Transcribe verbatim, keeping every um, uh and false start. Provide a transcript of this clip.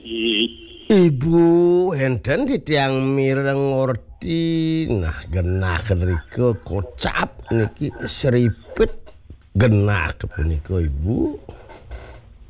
Ibu enten titiang mireng ngerti nah genah rika kocap niki seripet genah kepunika Ibu.